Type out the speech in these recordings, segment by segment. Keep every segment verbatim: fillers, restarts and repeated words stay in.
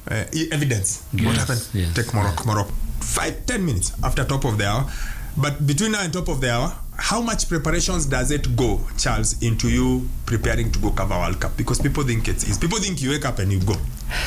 uh, evidence. Yes, what happened? Yes, Take Morocco, yes. Morocco. Five, ten minutes after top of the hour. But between now and top of the hour, how much preparations does it go, Charles, into you preparing to go cover World Cup? Because people think it's easy. People think you wake up and you go.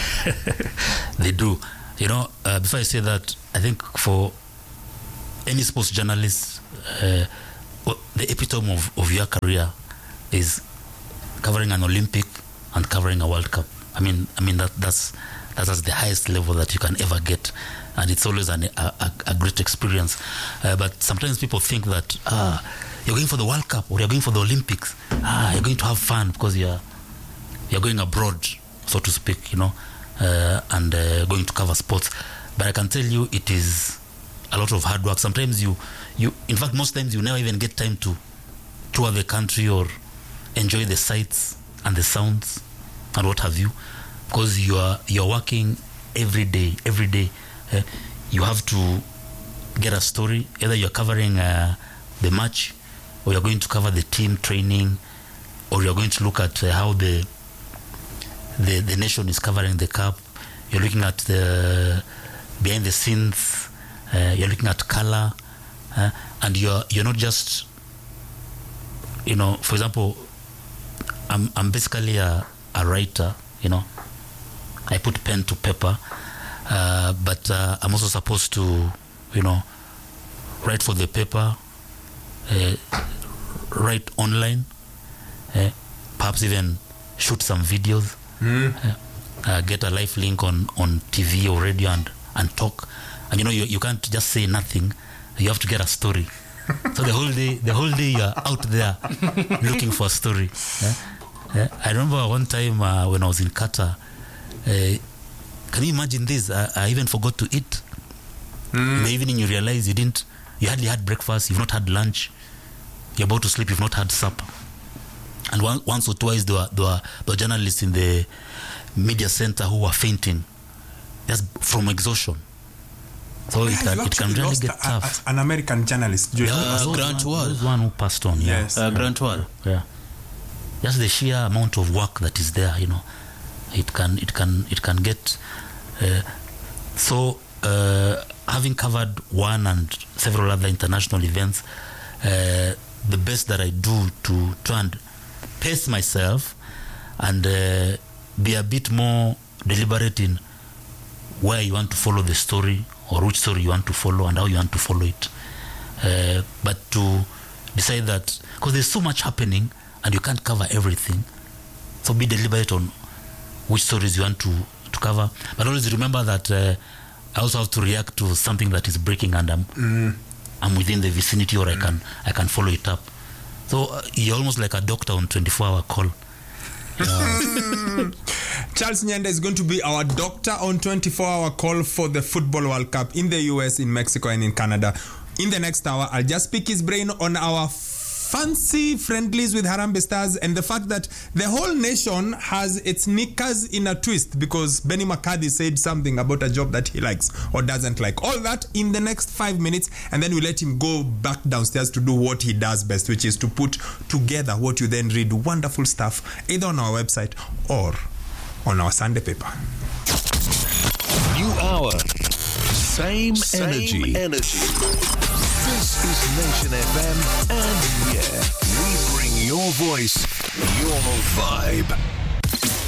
They do. You know, uh, before I say that, I think for any sports journalist, uh, the epitome of, of your career is covering an Olympic and covering a World Cup. I mean, I mean that that's that's the highest level that you can ever get, and it's always an, a, a, a great experience. Uh, but sometimes people think that ah, you're going for the World Cup or you're going for the Olympics. Ah, you're going to have fun because you're you're going abroad, so to speak, you know, uh, and uh, going to cover sports. But I can tell you, it is a lot of hard work. Sometimes you, you, in fact, most times you never even get time to tour the country or enjoy the sights and the sounds and what have you, because you are you're working every day. Every day, uh, you have to get a story. Either you're covering uh, the match, or you're going to cover the team training, or you're going to look at uh, how the the the nation is covering the cup. You're looking at the behind the scenes. Uh, you're looking at color, uh, and you're you're not just, you know, for example, I'm I'm basically a, a writer, you know. I put pen to paper, uh, but uh, I'm also supposed to, you know, write for the paper, uh, write online, uh, perhaps even shoot some videos, mm. uh, uh, get a live link on, on T V or radio and, and talk. And you know, you, you can't just say nothing. You have to get a story. So the whole day, the whole day you're out there looking for a story. Yeah? Yeah? I remember one time uh, when I was in Qatar. Uh, can you imagine this? I, I even forgot to eat. Mm. In the evening, you realize you didn't. You hardly had breakfast. You've not had lunch. You're about to sleep. You've not had supper. And one, once or twice, there were, there were there were journalists in the media center who were fainting, just from exhaustion. So yeah, it can, it can really get a, tough. A, an American journalist, yeah, uh, Grant Wall, one who passed on. Yes, yeah. uh, Grant Wall. Yeah, just the sheer amount of work that is there, you know, it can it can it can get. Uh, so uh, having covered one and several other international events, uh, the best that I do to try and pace myself and uh, be a bit more deliberate in where you want to follow the story, or which story you want to follow and how you want to follow it. Uh, but to decide that, because there's so much happening and you can't cover everything, so be deliberate on which stories you want to, to cover. But always remember that uh, I also have to react to something that is breaking and I'm, mm. I'm within the vicinity, or I can I can follow it up. So uh, you're almost like a doctor on twenty-four hour call. Uh, Charles Nyanda is going to be our doctor on twenty-four hour call for the Football World Cup in the U S, in Mexico, and in Canada. In the next hour, I'll just pick his brain on our fancy friendlies with Harambee Stars and the fact that the whole nation has its knickers in a twist because Benny McCarthy said something about a job that he likes or doesn't like. All that in the next five minutes, and then we let him go back downstairs to do what he does best, which is to put together what you then read. Wonderful stuff, either on our website or on our Sunday paper. New hour. Same, Same energy. energy. This is Nation F M, and yeah, we bring your voice, your vibe.